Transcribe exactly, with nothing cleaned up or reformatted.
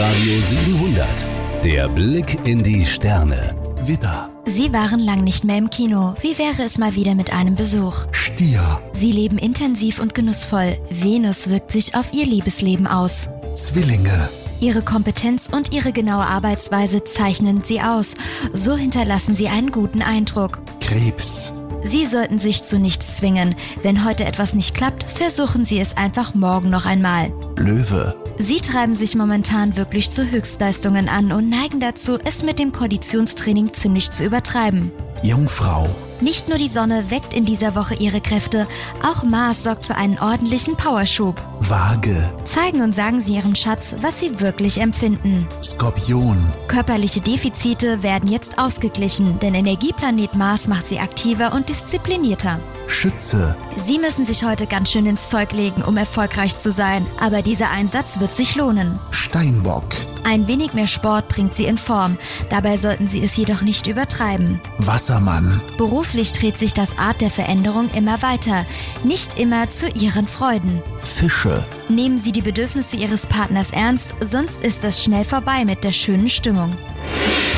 Hitradio siebenhundert. Der Blick in die Sterne. Widder. Sie waren lang nicht mehr im Kino. Wie wäre es mal wieder mit einem Besuch? Stier. Sie leben intensiv und genussvoll. Venus wirkt sich auf ihr Liebesleben aus. Zwillinge. Ihre Kompetenz und ihre genaue Arbeitsweise zeichnen sie aus. So hinterlassen sie einen guten Eindruck. Krebs. Sie sollten sich zu nichts zwingen. Wenn heute etwas nicht klappt, versuchen Sie es einfach morgen noch einmal. Löwe. Sie treiben sich momentan wirklich zu Höchstleistungen an und neigen dazu, es mit dem Konditionstraining ziemlich zu übertreiben. Jungfrau. Nicht nur die Sonne weckt in dieser Woche ihre Kräfte, auch Mars sorgt für einen ordentlichen Powerschub. Waage. Zeigen und sagen Sie Ihrem Schatz, was Sie wirklich empfinden. Skorpion. Körperliche Defizite werden jetzt ausgeglichen, denn Energieplanet Mars macht Sie aktiver und disziplinierter. Schütze. Sie müssen sich heute ganz schön ins Zeug legen, um erfolgreich zu sein, aber dieser Einsatz wird sich lohnen. Steinbock. Ein wenig mehr Sport bringt Sie in Form, dabei sollten Sie es jedoch nicht übertreiben. Wassermann. Beruflich dreht sich das Art der Veränderung immer weiter, nicht immer zu Ihren Freuden. Fische. Nehmen Sie die Bedürfnisse Ihres Partners ernst, sonst ist es schnell vorbei mit der schönen Stimmung.